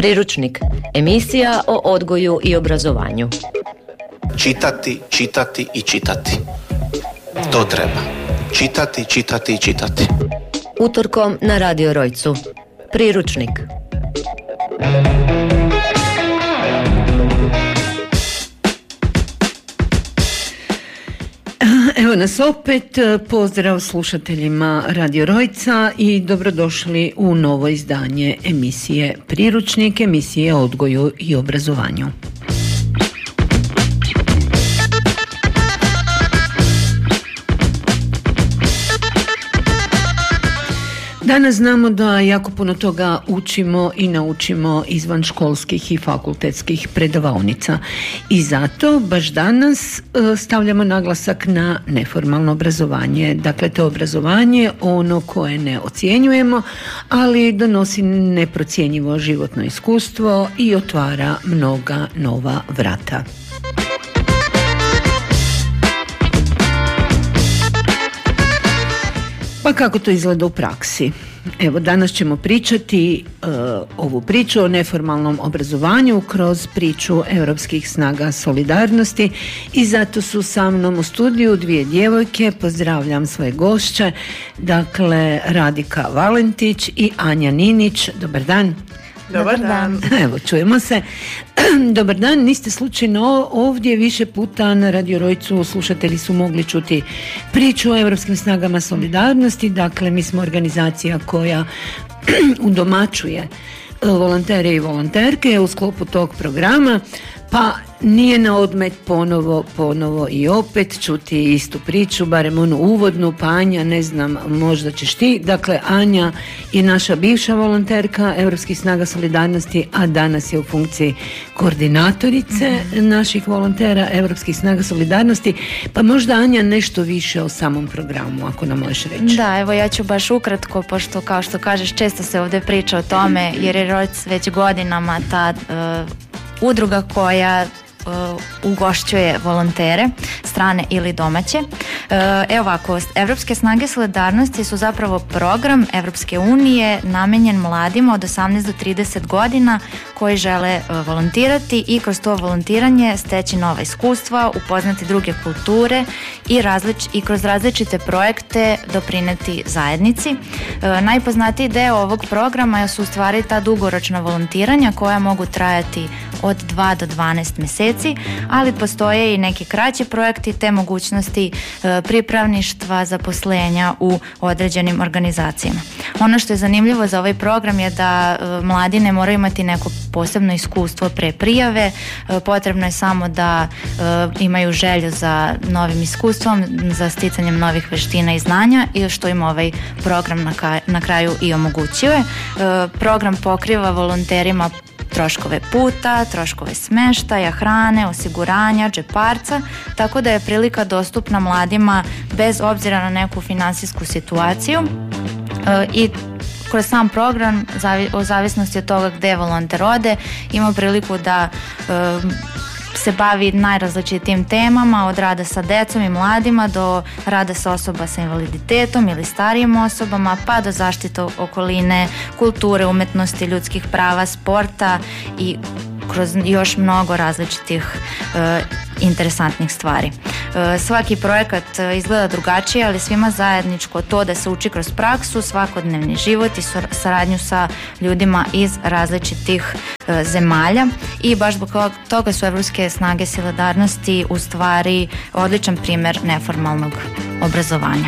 Priručnik, emisija o odgoju i obrazovanju. Čitati, čitati i čitati. To treba. Čitati, čitati i čitati. Utorkom na Radio Rojcu. Priručnik. Evo nas opet, pozdrav slušateljima Radio Rojca i dobrodošli u novo izdanje emisije Priručnik, emisije o odgoju i obrazovanju. Danas znamo da jako puno toga učimo i naučimo izvan školskih i fakultetskih predavaonica i zato baš danas stavljamo naglasak na neformalno obrazovanje. Dakle, to obrazovanje ono koje ne ocjenjujemo, ali donosi neprocjenjivo životno iskustvo i otvara mnoga nova vrata. Pa kako to izgleda u praksi? Evo, danas ćemo pričati ovu priču o neformalnom obrazovanju kroz priču Europskih snaga solidarnosti i zato su sa mnom u studiju dvije djevojke. Pozdravljam svoje gošće, dakle Radika Valentić i Anja Ninić. Dobar dan. Dobar dan. Evo, čujemo se. Dobar dan, niste slučajno ovdje više puta na Radio Rojcu, slušatelji su mogli čuti priču o Europskim snagama solidarnosti. Dakle, mi smo organizacija koja udomaćuje volontere i volonterke u sklopu tog programa, pa nije na odmet ponovo i opet čuti istu priču, barem onu uvodnu, pa Anja, ne znam, možda ćeš ti. Dakle, Anja je naša bivša volonterka Europskih snaga solidarnosti, a danas je u funkciji koordinatorice naših volontera Europskih snaga solidarnosti, pa možda Anja nešto više o samom programu, ako nam možeš reći. Da, evo ja ću baš ukratko, pošto kao što kažeš, često se ovdje priča o tome, jer je Rojc već godinama ta udruga koja ugošćuje volontere, strane ili domaće. Evo ovako, Evropske snage solidarnosti su zapravo program Evropske unije namenjen mladima od 18 do 30 godina koji žele volontirati i kroz to volontiranje steći nova iskustva, upoznati druge kulture i kroz različite projekte doprineti zajednici. Najpoznatiji deo ovog programa su u stvari ta dugoročna volontiranja koja mogu trajati od 2 do 12 mjeseci, ali postoje i neki kraći projekti te mogućnosti pripravništva, zaposlenja u određenim organizacijama. Ono što je zanimljivo za ovaj program je da mladi ne moraju imati neko posebno iskustvo pre prijave, potrebno je samo da imaju želju za novim iskustvom, za sticanjem novih veština i znanja i što im ovaj program na kraju i omogućuje. Program pokriva volonterima troškove puta, troškove smještaja, hrane, osiguranja, džeparca, tako da je prilika dostupna mladima bez obzira na neku finansijsku situaciju i kroz sam program, o zavisnosti od toga gdje volonter ode, ima priliku da se bavi najrazličitijim temama, od rada sa decom i mladima do rada sa osoba sa invaliditetom ili starijim osobama, pa do zaštite okoline, kulture, umetnosti, ljudskih prava, sporta i kroz još mnogo različitih interesantnih stvari. Svaki projekat izgleda drugačije, ali svima zajedničko to da se uči kroz praksu, svakodnevni život i saradnju sa ljudima iz različitih zemalja i baš zbog toga su Evropske snage solidarnosti u stvari odličan primjer neformalnog obrazovanja.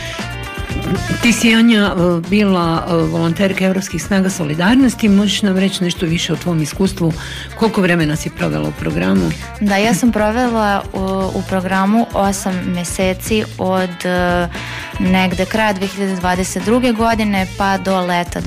Ti si, Anja, bila volonterka Europskih snaga solidarnosti. Možeš nam reći nešto više o tvom iskustvu? Koliko vremena si provela u programu? Da, ja sam provela u programu 8 mjeseci od negde kraja 2022. godine pa do leta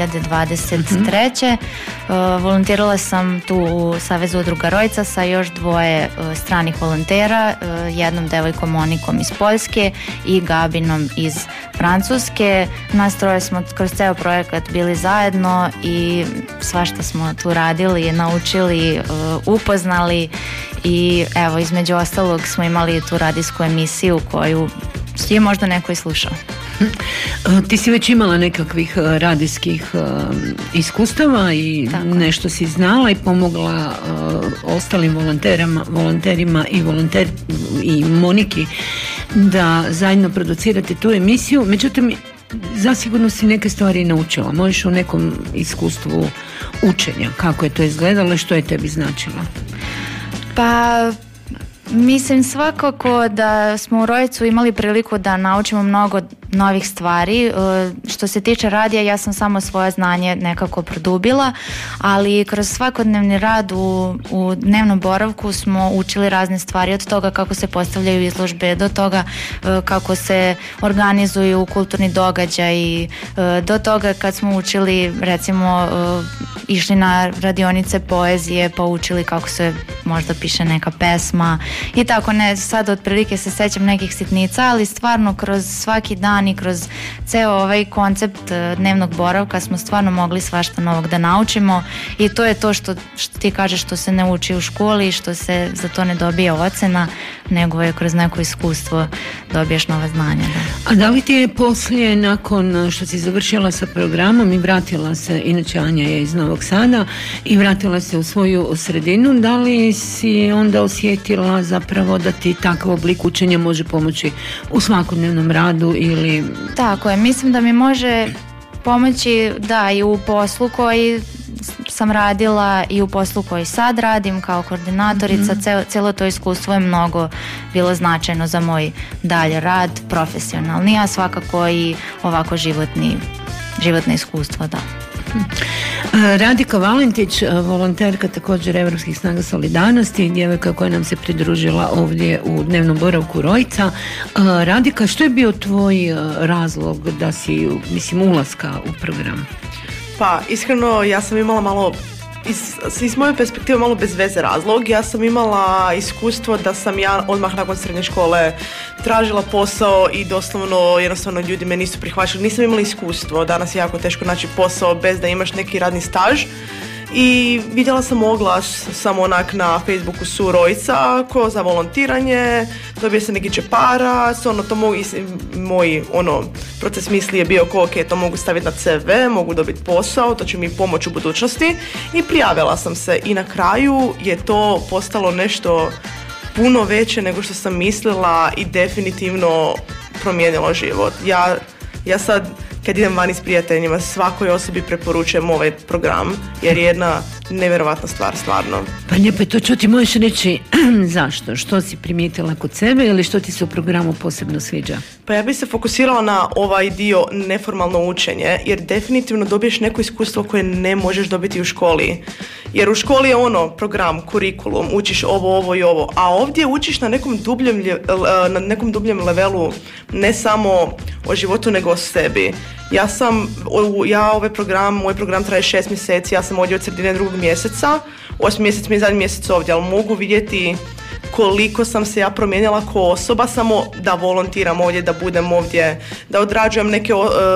2023. Volontirala sam tu u Savezu udruga Rojca sa još dvoje stranih volontera, jednom devojkom Monikom iz Poljske i Gabinom iz Francuske. Nas troje smo kroz ceo projekat bili zajedno i svašta smo tu radili, naučili, upoznali i evo, između ostalog smo imali tu radijsku emisiju koju je možda neko i slušao. Ti si već imala nekakvih radijskih iskustava i tako. Nešto si znala i pomogla ostalim volonterima i Moniki da zajedno producirate tu emisiju. Međutim, zasigurno si neke stvari naučila. Možeš u nekom iskustvu učenja. Kako je to izgledalo i što je tebi značilo? Pa mislim svakako da smo u Rojcu imali priliku da naučimo mnogo novih stvari. Što se tiče radija, ja sam samo svoje znanje nekako produbila, ali kroz svakodnevni rad u dnevnom boravku smo učili razne stvari, od toga kako se postavljaju izložbe, do toga kako se organizuju kulturni događaji, do toga kad smo učili, recimo, išli na radionice poezije, pa učili kako se možda piše neka pesma i tako, ne, sad otprilike se sećam nekih sitnica, ali stvarno kroz svaki dan i kroz ceo ovaj koncept dnevnog boravka smo stvarno mogli svašta novog da naučimo i to je to što ti kažeš, što se ne uči u školi, što se za to ne dobije ocena, nego je kroz neko iskustvo dobiješ nova znanja. Da. A da li ti je poslije, nakon što si završila sa programom i vratila se, inače Anja je iz Novog Sada, i vratila se u svoju sredinu, da li si onda osjetila zapravo da ti takav oblik učenja može pomoći u svakodnevnom radu ili... Tako je, mislim da mi može pomoći, da, i u poslu koji sam radila i u poslu koji sad radim kao koordinatorica. Cijelo to iskustvo je mnogo bilo značajno za moj dalje rad, profesionalni, a svakako i ovako životne iskustvo, da. Radika Valentić, volonterka također Evropskih snaga solidarnosti, djevojka koja nam se pridružila ovdje u dnevnom boravku Rojca. Radika, što je bio tvoj razlog da si, ulaska u program? Pa, iskreno, ja sam imala malo, iz moje perspektive, malo bez veze razlog. Ja sam imala iskustvo da sam ja odmah nakon srednje škole tražila posao i doslovno, jednostavno, ljudi me nisu prihvaćali. Nisam imala iskustvo. Danas je jako teško naći posao bez da imaš neki radni staž. I vidjela sam oglas samo onak na Facebooku su Rojca ko za volontiranje, dobije se neki džeparac, to moj proces misli je bio ok, to mogu staviti na CV, mogu dobiti posao, to će mi pomoći u budućnosti, i prijavila sam se i na kraju je to postalo nešto puno veće nego što sam mislila i definitivno promijenilo život. Ja sad kad idem vani s prijateljima, svakoj osobi preporučujem ovaj program, jer je jedna nevjerovatna stvar, stvarno. Pa lijepo je to čuti. Možeš reći zašto? Što si primijetila kod sebe ili što ti se u programu posebno sviđa? Pa ja bih se fokusirala na ovaj dio neformalno učenje, jer definitivno dobiješ neko iskustvo koje ne možeš dobiti u školi. Jer u školi je program, kurikulum, učiš ovo i ovo, a ovdje učiš na nekom dubljem levelu, ne samo o životu, nego o sebi. Moj program traje 6 mjeseci, ja sam ovdje od sredine 2. mjeseca, 8. mjesec mi je zadnji mjesec ovdje, ali mogu vidjeti koliko sam se ja promijenila kao osoba samo da volontiram ovdje, da budem ovdje, da odrađujem neke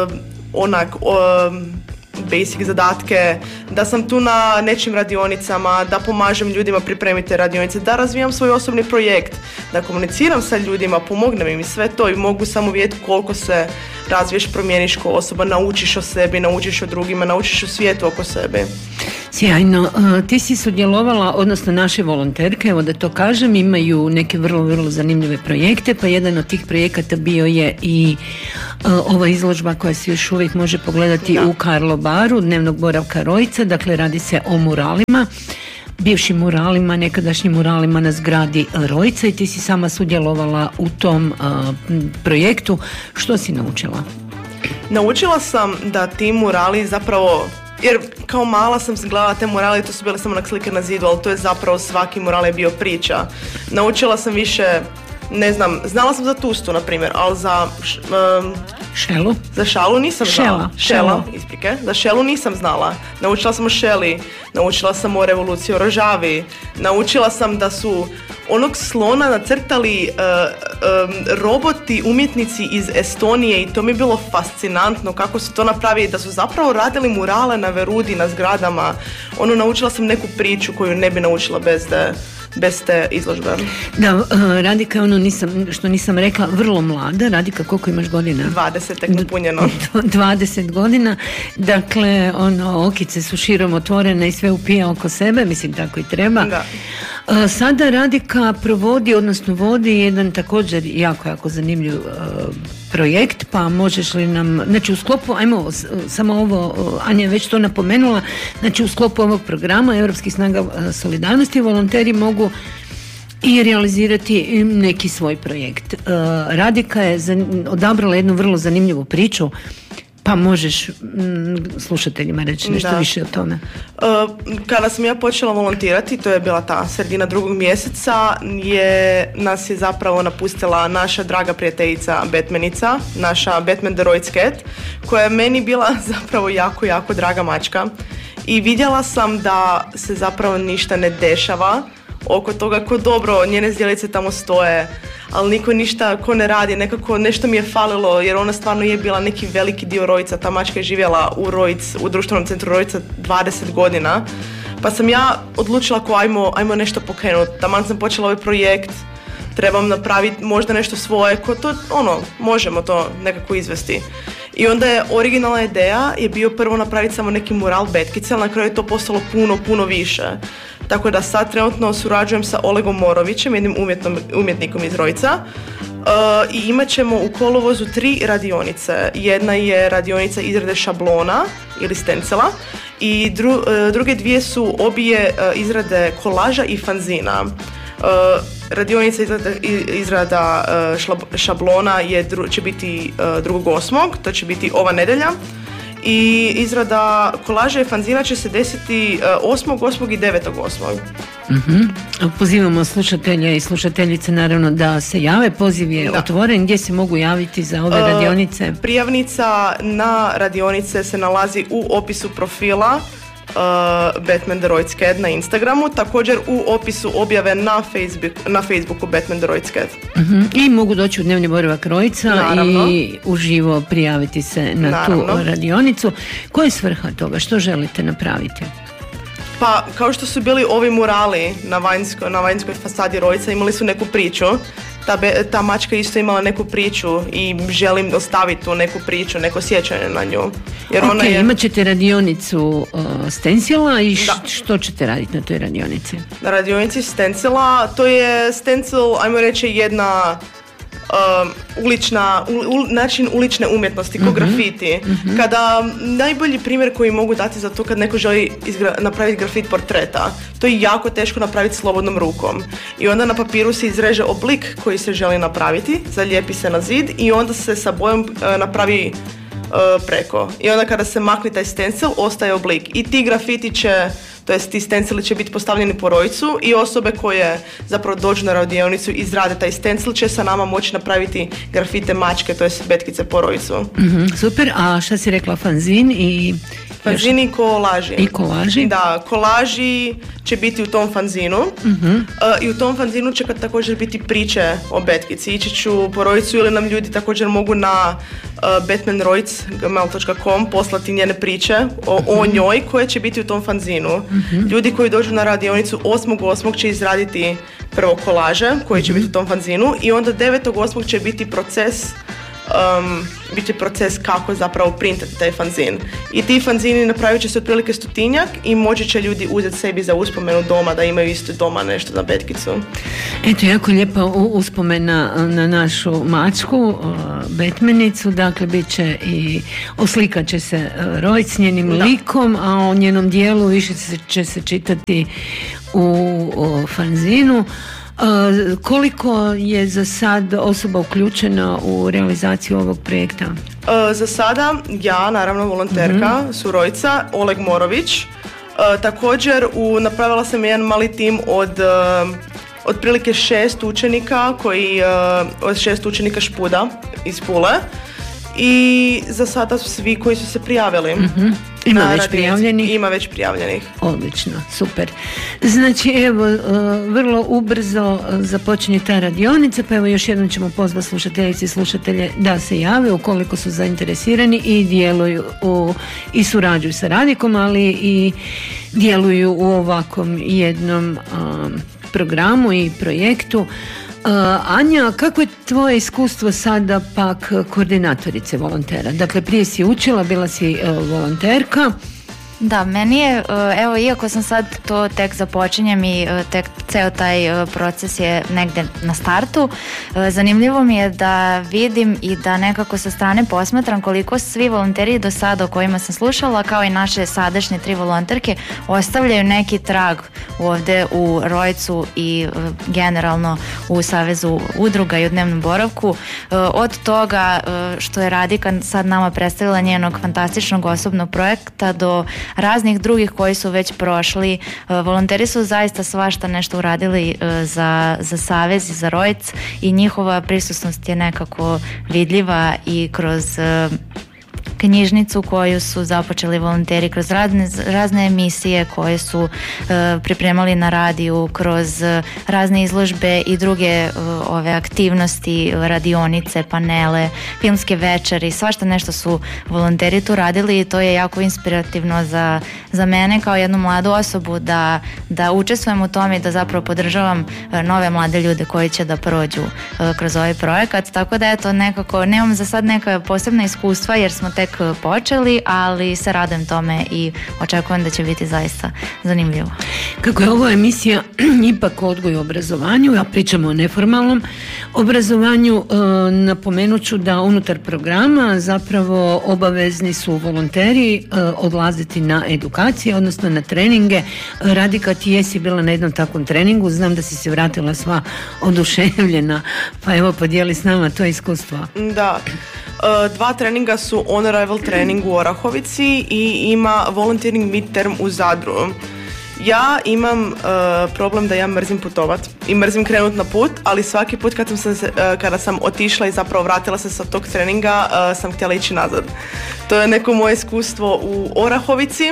basic zadatke, da sam tu na nečim radionicama, da pomažem ljudima pripremiti radionice, da razvijam svoj osobni projekt, da komuniciram sa ljudima, pomognem im i sve to, i mogu samo vidjeti koliko se razviješ, promijeniš kao osoba, naučiš o sebi, naučiš o drugima, naučiš o svijetu oko sebe. Sjajno. Ti si sudjelovala, odnosno naše volonterke, evo da to kažem, imaju neke vrlo, vrlo zanimljive projekte, pa jedan od tih projekata bio je i ova izložba koja se još uvijek može pogledati u Karlobaru, dnevnog boravka Rojca, dakle radi se o muralima, bivšim muralima, nekadašnjim muralima na zgradi Rojca, i ti si sama sudjelovala u tom projektu. Što si naučila? Naučila sam da ti murali zapravo, jer kao mala sam gledala te murale, to su bile samo slike na zidu, ali to je zapravo, svaki mural je bio priča. Naučila sam više, ne znam, znala sam za Tustu, na primjer, ali za Šelu? Za Šalu nisam znala. Šela, isprike. Za Šelu nisam znala. Naučila sam o Šeli, naučila sam o revoluciji, o Rožavi, naučila sam da su onog slona nacrtali roboti, umjetnici iz Estonije, i to mi je bilo fascinantno kako su to napravili, da su zapravo radili murale na verudi, na zgradama. Naučila sam neku priču koju ne bi naučila bez te izložbe. Da, Radika, što nisam rekla, vrlo mlada. Radika, koliko imaš godina? 20, tek napunjeno. 20 godina. Dakle, okice su širom otvorene i sve upija oko sebe, mislim tako i treba. Da. Sada Radika vodi jedan također jako zanimljiv projekt, pa možeš li nam, znači u sklopu, samo ovo, Anja je već to napomenula, znači u sklopu ovog programa Europskih snaga solidarnosti volonteri mogu i realizirati neki svoj projekt. Radika je odabrala jednu vrlo zanimljivu priču, pa možeš slušateljima reći nešto više o tome. Kada sam ja počela volontirati, to je bila ta sredina 2. mjeseca, nas je zapravo napustila naša draga prijateljica Batmanica, naša Batman the Roids Cat, koja je meni bila zapravo jako draga mačka. I vidjela sam da se zapravo ništa ne dešava oko toga, ko dobro, njene zdjelice tamo stoje, ali niko ništa ko ne radi, nekako nešto mi je falilo, jer ona stvarno je bila neki veliki dio Rojca. Ta mačka je živjela u društvenom centru Rojca 20 godina, pa sam ja odlučila ajmo nešto pokrenuti. Taman sam počela ovaj projekt, trebam napraviti možda nešto svoje, možemo to nekako izvesti. I onda je originalna ideja je bio prvo napraviti samo neki mural betkice, ali na kraju je to postalo puno više. Tako da sad trenutno surađujem sa Olegom Morovićem, jednim umjetnikom iz Rojca, i imat ćemo u kolovozu 3 radionice. Jedna je radionica izrade šablona ili stencila i druge 2 su obje izrade kolaža i fanzina. Radionica izrada šablona će biti 2.8. To će biti ova nedjelja. I izrada kolaža i fanzina će se desiti 8.8. i 9.8. Pozivamo slušatelje i slušateljice naravno da se jave. Poziv je otvoren. Gdje se mogu javiti za ove radionice? Prijavnica na radionice se nalazi u opisu profila Batman the Roids Cat na Instagramu, također u opisu objave na Facebooku Batman the Roids Cat. I mogu doći u dnevni boravak Rojca i uživo prijaviti se na tu radionicu. Koja je svrha toga? Što želite napraviti? Pa, kao što su bili ovi murali na vanjskoj fasadi Rojca, imali su neku priču. Ta mačka isto imala neku priču i želim ostaviti tu neku priču, neko sjećanje na nju. Jer ona imat ćete radionicu stencila i što ćete raditi na toj radionici? Na radionici stencila, to je stencil, ajmo reći, jedna način ulične umjetnosti, ko grafiti. Kada najbolji primjer koji mogu dati za to kad neko želi napraviti grafit portreta, to je jako teško napraviti slobodnom rukom. I onda na papiru se izreže oblik koji se želi napraviti, zalijepi se na zid i onda se sa bojom napravi preko. I onda kada se makne taj stencil, ostaje oblik. I ti grafiti ti stencili će biti postavljeni po Rojcu i osobe koje zapravo dođu na radionicu i izrade taj stencil će sa nama moći napraviti grafite mačke, to je betkice po Rojcu. Super, a šta si rekla, fanzin i... Fanzini i kolaži. I kolaži? Da, kolaži će biti u tom fanzinu i u tom fanzinu će također biti priče o betkici. Ići ću po Rojcu ili nam ljudi također mogu na batmanroids.com poslati njene priče o njoj koje će biti u tom fanzinu. Ljudi koji dođu na radionicu 8.8. će izraditi prvo kolaže koji će biti u tom fanzinu i onda 9.8. će biti proces kako zapravo printati taj fanzin. I ti fanzini napravit će se otprilike 100-tinjak i moći će ljudi uzeti sebi za uspomenu doma, da imaju isto doma nešto za betkicu. Eto, jako lijepa uspomena na našu mačku, Batmanicu, dakle bit će i oslikat će se Rojc s njenim likom, a o njenom dijelu više će se čitati u fanzinu. Koliko je za sad osoba uključena u realizaciju ovog projekta? Za sada ja, naravno volonterka su Rojca, Oleg Morović. Također napravila sam jedan mali tim od otprilike 6 učenika od 6 učenika Špuda iz Pule. I za sada su svi koji su se prijavili. Ima već prijavljenih? Ima već prijavljenih. Odlično, super. Znači, evo, vrlo ubrzo započinje ta radionica, pa evo još jednom ćemo pozvati slušateljice i slušatelje da se jave ukoliko su zainteresirani i djeluju i surađuju sa Radikom, ali i djeluju u ovakvom jednom programu i projektu. Anja, kako je tvoje iskustvo sada pak koordinatorice volontera? Dakle, prije si učila, bila si volonterka. Da, meni je, evo, iako sam sad to tek započinjem i tek ceo taj proces je negde na startu, zanimljivo mi je da vidim i da nekako sa strane posmatram koliko svi volonteri do sada o kojima sam slušala, kao i naše sadašnje 3 volonterke, ostavljaju neki trag ovde u Rojcu i generalno u Savezu udruga i u dnevnom boravku. Od toga što je Radika sad nama predstavila njenog fantastičnog osobnog projekta do raznih drugih koji su već prošli. Volonteri su zaista svašta nešto uradili za Savez i za Rojc i njihova prisutnost je nekako vidljiva i kroz knjižnicu koju su započeli volonteri, kroz razne emisije koje su pripremali na radiju, kroz razne izložbe i druge ove aktivnosti, radionice, panele, filmske večeri, svašta nešto su volonteri tu radili i to je jako inspirativno za mene kao jednu mladu osobu da učestvujem u tome i da zapravo podržavam nove mlade ljude koji će da prođu kroz ovaj projekat, tako da eto nekako, nemam za sad neka posebna iskustva jer smo tek počeli, ali se radujem tome i očekujem da će biti zaista zanimljivo. Kako je ovo emisija ipak o odgoju i obrazovanju, ja pričamo o neformalnom obrazovanju, napomenut ću da unutar programa zapravo obavezni su volonteri odlaziti na edukacije, odnosno na treninge. Radika, ti jesi bila na jednom takvom treningu, znam da si se vratila sva oduševljena, pa evo podijeli s nama to iskustvo. Da. 2 treninga su on arrival trening u Orahovici i ima volunteering midterm u Zadru. Ja imam problem da ja mrzim putovat i mrzim krenut na put, ali svaki put kada sam otišla i zapravo vratila se sa tog treninga sam htjela ići nazad. To je neko moje iskustvo u Orahovici.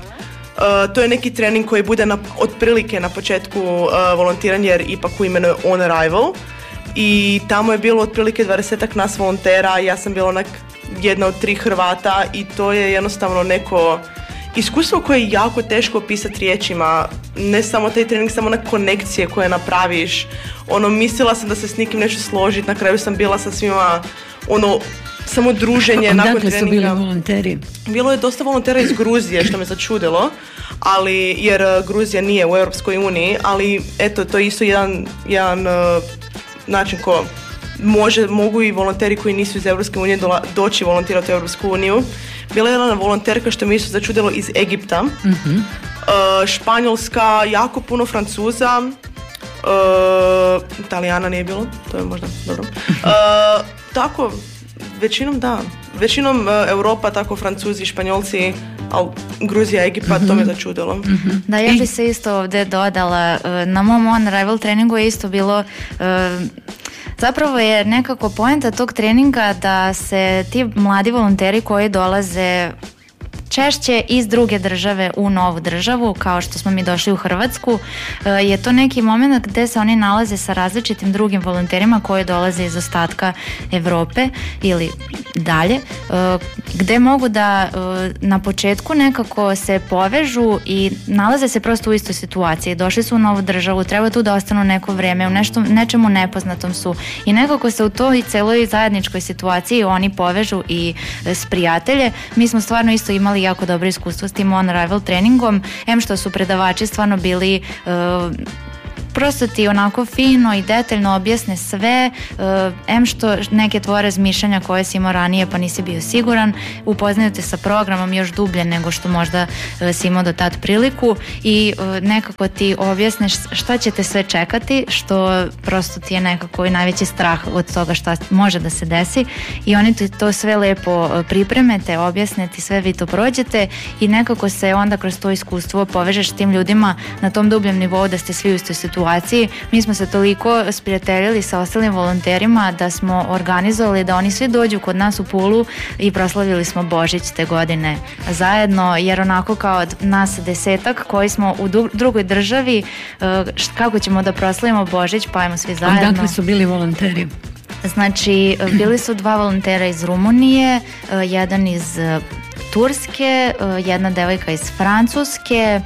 To je neki trening koji bude otprilike na početku volontiranja jer ipak u imenu je on arrival. I tamo je bilo otprilike 20-ak nas volontera, ja sam bila onak jedna od 3 Hrvata i to je jednostavno neko iskustvo koje je jako teško opisati riječima. Ne samo taj trening, samo na konekcije koje napraviš. Mislila sam da se s nikim neću složiti, na kraju sam bila sa svima, samo druženje nakon treninga. Odakle su bili volonteri? Bilo je dosta volontera iz Gruzije, što me začudilo, jer Gruzija nije u Europskoj uniji, ali eto, to je isto jedan način ko mogu i volonteri koji nisu iz Europske unije doći volontirati u Europsku uniju. Bila je jedna volonterka što mi isto začudilo iz Egipta, Španjolska, jako puno Francuza, Italijana nije bilo, to je možda dobro. Tako, većinom Europa, tako Francuzi, Španjolci, ali Gruzija, Egipat, to me začudilo. Da, ja bi se isto ovdje dodala, na mom on arrival treningu je isto bilo, zapravo je nekako poenta tog treninga da se ti mladi volonteri koji dolaze češće iz druge države u novu državu, kao što smo mi došli u Hrvatsku, je to neki moment gdje se oni nalaze sa različitim drugim volonterima koji dolaze iz ostatka Europe ili dalje, gdje mogu da na početku nekako se povežu i nalaze se prosto u istoj situaciji. Došli su u novu državu, treba tu da ostanu neko vrijeme, u nečemu nepoznatom su i nekako se u toj celoj zajedničkoj situaciji oni povežu i s prijatelje. Mi smo stvarno isto imali jako dobro iskustvo s tim on arrival treningom, što su predavači stvarno bili prosto ti onako fino i detaljno objasne sve, što neke tvoje razmišljanja koje si imao ranije pa nisi bio siguran, upoznaju te sa programom još dublje nego što možda si imao do tad priliku i nekako ti objasneš šta će te sve čekati, što prosto ti je nekako i najveći strah od toga šta može da se desi i oni ti to sve lepo pripremete, objasne ti sve, vi to prođete i nekako se onda kroz to iskustvo povežeš s tim ljudima na tom dubljem nivou da ste svi u istoj situaciji. Mi smo se toliko sprijateljili sa ostalim volonterima da smo organizovali da oni svi dođu kod nas u Pulu i proslavili smo Božić te godine zajedno, jer onako kao nas 10-ak koji smo u drugoj državi, kako ćemo da proslavimo Božić, pa ajmo svi zajedno. Odakle su bili volonteri? Znači, bili su 2 volontera iz Rumunije, jedan iz Turske, jedna devojka iz Francuske,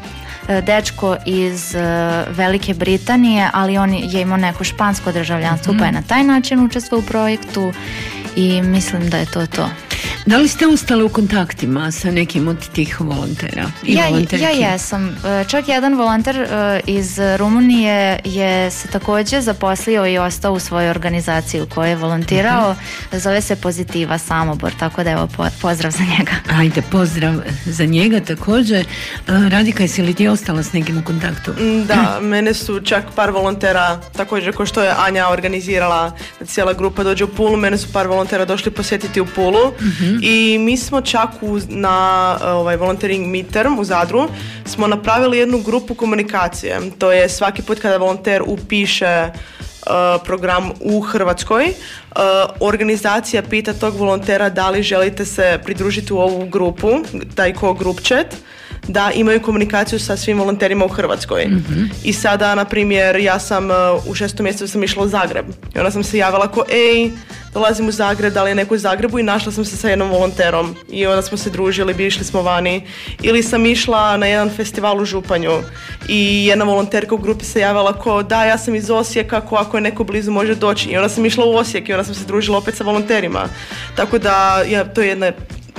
dečko iz Velike Britanije, ali on je imao neko špansko državljanstvo, pa je na taj način učestvovao u projektu i mislim da je to. Da li ste ostali u kontaktima sa nekim od tih volontera? Ja jesam. Čak jedan volonter iz Rumunije je se također zaposlio i ostao u svojoj organizaciji u kojoj je volontirao. Zove se Pozitiva Samobor, tako da evo pozdrav za njega. Ajde, pozdrav za njega također. Radika, jesi li ti ostala s nekim u kontaktu? Da, mene su čak par volontera, također kao što je Anja organizirala da cijela grupa dođe u Pulu, mene su par volontera došli posjetiti u Pulu. I mi smo čak na volunteering midterm u Zadru smo napravili jednu grupu komunikacije. To je svaki put kada volonter upiše program u Hrvatskoj, organizacija pita tog volontera da li želite se pridružiti u ovu grupu, taj group chat, da imaju komunikaciju sa svim volonterima u Hrvatskoj. I sada, na primjer, ja sam u 6. mjesecu sam išla u Zagreb i onda sam se javila dolazim u Zagreb, da li je neko u Zagrebu, i našla sam se sa jednom volonterom i onda smo se družili, išli smo vani. Ili sam išla na jedan festival u Županju i jedna volonterka u grupi se javila ja sam iz Osijeka, ako je neko blizu može doći, i onda sam išla u Osijek i onda sam se družila opet sa volonterima. Tako da to je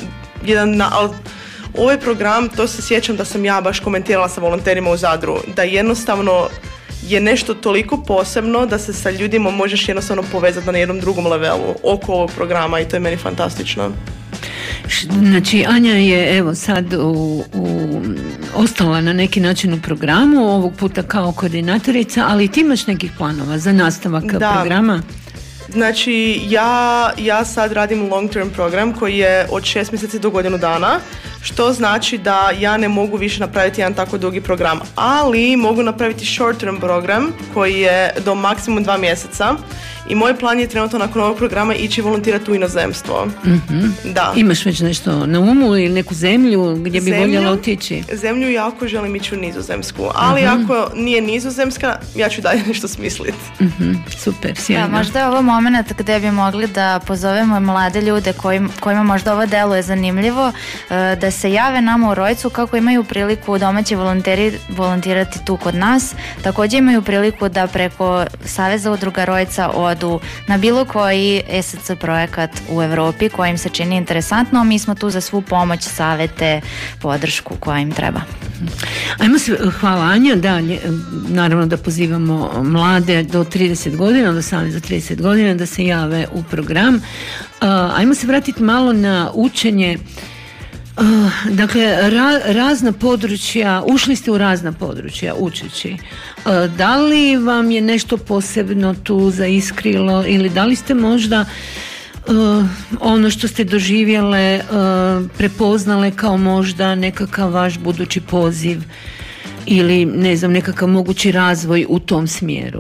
ovaj program, to se sjećam da sam ja baš komentirala sa volonterima u Zadru, da jednostavno je nešto toliko posebno da se sa ljudima možeš jednostavno povezati na jednom drugom levelu oko ovog programa, i to je meni fantastično. Znači, Anja je evo sad ostala na neki način u programu, ovog puta kao koordinatorica, ali ti imaš nekih planova za nastavak programa? Znači, ja sad radim long term program koji je od 6 mjeseci do godinu dana, što znači da ja ne mogu više napraviti jedan tako dugi program, ali mogu napraviti short term program koji je do maksimum 2 mjeseca. I moj plan je trenutno nakon ovog programa ići volontirati u inozemstvo. Da. Imaš već nešto na umu ili neku zemlju gdje bi voljela otići? Zemlju jako želim ići u Nizozemsku, ali ako nije Nizozemska, ja ću dalje nešto smisliti. Super, sjajno. Da, možda je ovo moment gdje bi mogli da pozovemo mlade ljude kojima možda ovo deluje zanimljivo, da se jave nama u Rojcu kako imaju priliku domaći volontirati tu kod nas. Također imaju priliku da preko Saveza udruga Rojca na bilo koji ESC projekat u Europi koji im se čini interesantno. Mi smo tu za svu pomoć, savete, podršku koja im treba. Ajmo se, hvala Anja, da, naravno da pozivamo mlade do 30 godina, od 18 do 30 godina da se jave u program. Ajmo se vratiti malo na učenje. Dakle, razna područja, ušli ste u razna područja učeći. Da li vam je nešto posebno tu zaiskrilo ili da li ste možda ono što ste doživjele prepoznale kao možda nekakav vaš budući poziv ili ne znam, nekakav mogući razvoj u tom smjeru?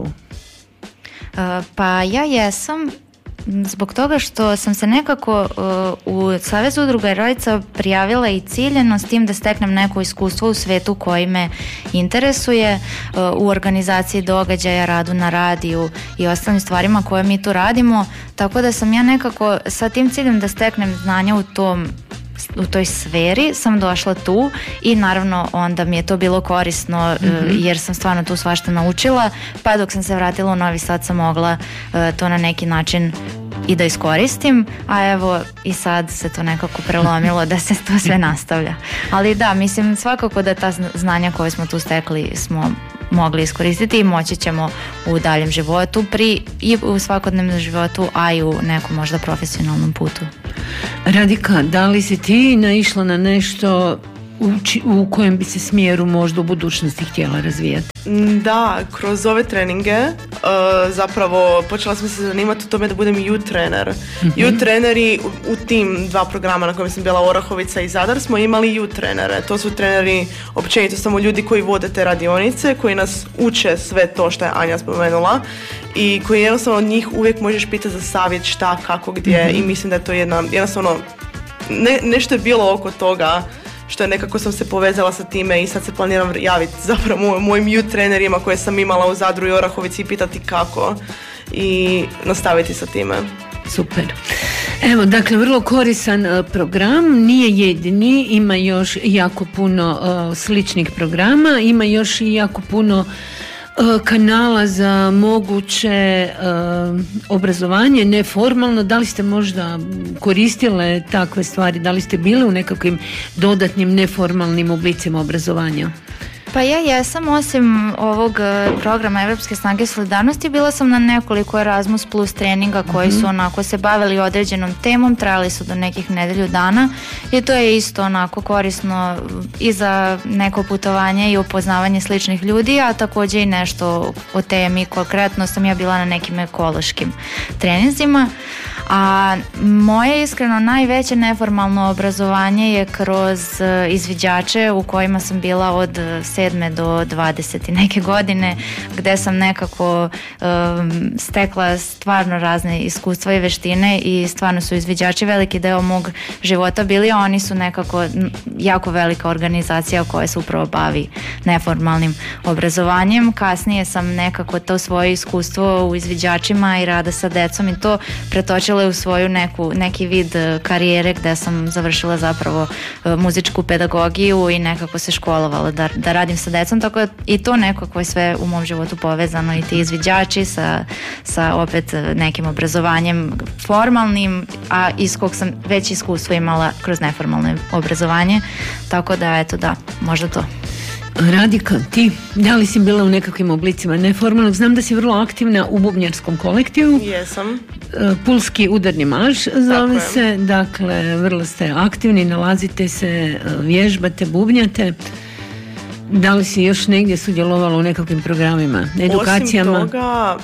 Pa ja jesam, zbog toga što sam se nekako u Savezu udruga Rojca prijavila i ciljeno s tim da steknem neko iskustvo u svetu koji me interesuje, u organizaciji događaja, radu na radiju i ostalim stvarima koje mi tu radimo, tako da sam ja nekako sa tim ciljem da steknem znanja u toj sferi sam došla tu i naravno onda mi je to bilo korisno jer sam stvarno tu svašta naučila, pa dok sam se vratila u Novi Sad sam mogla to na neki način i da iskoristim, a evo i sad se to nekako prelomilo da se to sve nastavlja. Ali da, mislim svakako da ta znanja koje smo tu stekli smo mogli iskoristiti i moći ćemo u daljem životu i u svakodnevnom životu, a i u nekom možda profesionalnom putu. Radika, da li si ti naišla na nešto u kojem bi se smjeru možda u budućnosti htjela razvijati? Da, kroz ove treninge zapravo počela sam se zanimati o tome da budem youth trener. Youth treneri u tim 2 programa na kojem sam bila, Orahovica i Zadar, smo imali youth trenere. To su treneri, općenito samo ljudi koji vode te radionice, koji nas uče sve to što je Anja spomenula i koji jednostavno od njih uvijek možeš pitati za savjet šta, kako, gdje i mislim da je to jednostavno nešto je bilo oko toga što je nekako sam se povezala sa time i sad se planiram javiti zapravo mojim youth trenerima koje sam imala u Zadru i Orahovici i pitati kako i nastaviti sa time. Super. Evo, dakle, vrlo koristan program, nije jedini, ima još jako puno sličnih programa, ima još i jako puno kanala za moguće obrazovanje neformalno. Da li ste možda koristile takve stvari, da li ste bile u nekakvim dodatnim neformalnim oblicima obrazovanja? Pa ja jesam, osim ovog programa Evropske snage solidarnosti, bila sam na nekoliko Erasmus Plus treninga koji su onako se bavili određenom temom, trajali su do nekih nedelju dana i to je isto onako korisno i za neko putovanje i upoznavanje sličnih ljudi, a također i nešto o temi. Konkretno sam ja bila na nekim ekološkim treninzima. A moje iskreno najveće neformalno obrazovanje je kroz izviđače u kojima sam bila od 7. do 20. neke godine, gde sam nekako stekla stvarno razne iskustva i veštine i stvarno su izviđači veliki deo mog života bili, a oni su nekako jako velika organizacija koja se upravo bavi neformalnim obrazovanjem. Kasnije sam nekako to svoje iskustvo u izviđačima i rada sa decom i to pretočila u svoju neki vid karijere gde sam završila zapravo muzičku pedagogiju i nekako se školovala da radim sa decom, tako da i to nekako je sve u mom životu povezano i ti izviđači sa opet nekim obrazovanjem formalnim, a iz kog sam već iskustvo imala kroz neformalno obrazovanje, tako da eto da, možda to. Radika, ti, da li si bila u nekakvim oblicima neformalnog? Znam da si vrlo aktivna u bubnjarskom kolektivu. Jesam. Pulski udarni marš zove se, dakle vrlo ste aktivni, nalazite se, vježbate, bubnjate. Da li si još negdje sudjelovala u nekakvim programima, edukacijama? Osim toga,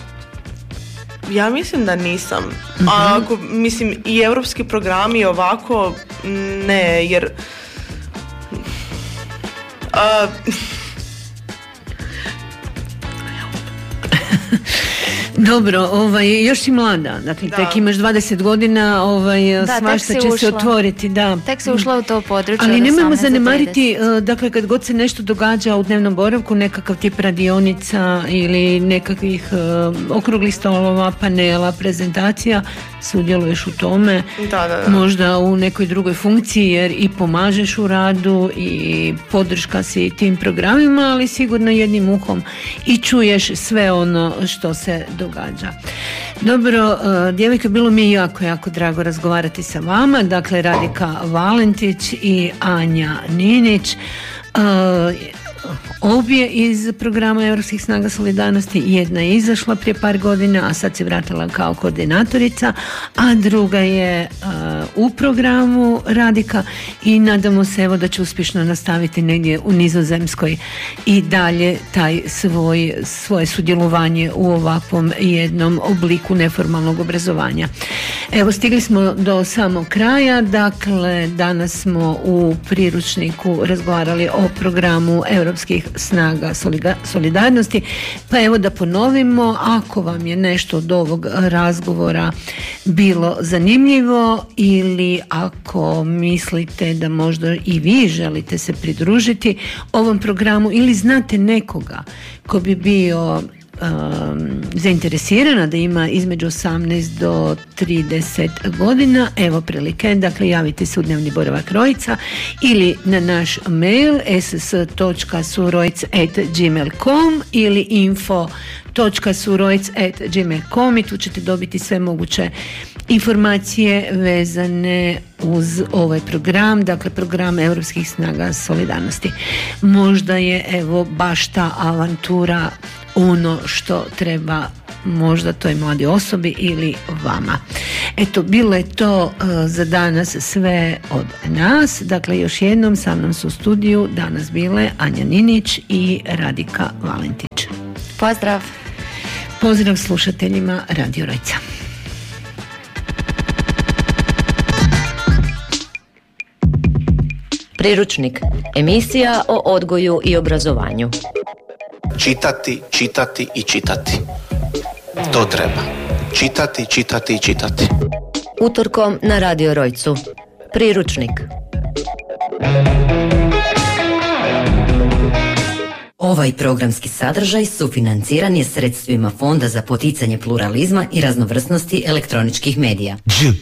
ja mislim da nisam. A ako, mislim, i europski programi ovako, ne, jer Dobro, još si mlada, dakle tek imaš 20 godina, svašta će se otvoriti, da. Tek se ušla u to područje. Ali nemojmo zanemariti, dakle kad god se nešto događa u dnevnom boravku, nekakav tip radionica ili nekakvih okruglih stolova, panela, prezentacija, sudjeluješ u tome, da. Možda u nekoj drugoj funkciji jer i pomažeš u radu i podrška si tim programima, ali sigurno jednim uhom i čuješ sve ono što se događa. Dobro, djevojke, bilo mi je jako drago razgovarati sa vama, dakle Radika Valentić i Anja Ninić, obje iz programa Europskih snaga solidarnosti. Jedna je izašla prije par godina, a sad se vratila kao koordinatorica, a druga je u programu Radika i nadamo se evo da će uspješno nastaviti negdje u Nizozemskoj i dalje taj svoje sudjelovanje u ovakvom jednom obliku neformalnog obrazovanja. Evo, stigli smo do samog kraja, dakle danas smo u priručniku razgovarali o programu Europskih snaga solidarnosti, pa evo da ponovimo, ako vam je nešto od ovog razgovora bilo zanimljivo ili ako mislite da možda i vi želite se pridružiti ovom programu ili znate nekoga ko bi bio zainteresirana da ima između 18 do 30 godina, evo prilike, dakle javite se u Dnevni boravak Rojica ili na naš mail ss.surojc@gmail.com ili info.surojc@gmail.com i tu ćete dobiti sve moguće informacije vezane uz ovaj program, dakle program Europskih snaga solidarnosti. Možda je evo baš ta avantura ono što treba možda toj mladi osobi ili vama. Eto, bilo je to za danas sve od nas. Dakle, još jednom sa mnom su u studiju danas bile Anja Ninić i Radika Valentić. Pozdrav! Pozdrav slušateljima Radio Rojca. Priručnik. Emisija o odgoju i obrazovanju. Čitati, čitati i čitati. To treba. Čitati, čitati i čitati. Utorkom na Radio Rojcu. Priručnik. Ovaj programski sadržaj sufinanciran je sredstvima Fonda za poticanje pluralizma i raznovrsnosti elektroničkih medija.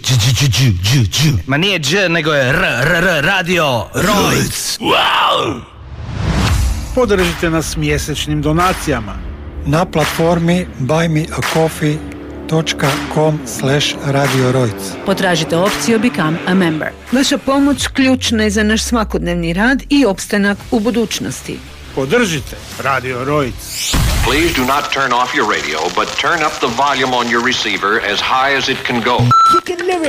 Ma nije dž, nego je Radio Rojc. Podržite nas mjesečnim donacijama na platformi buymeacoffee.com/Radio Rojc. Potražite opciju Become a Member. Vaša pomoć ključna je za naš svakodnevni rad i opstanak u budućnosti. Podržite Radio Rojc. Please do not turn off your radio, but turn up the volume on your receiver as high as it can go. Kicking lyrics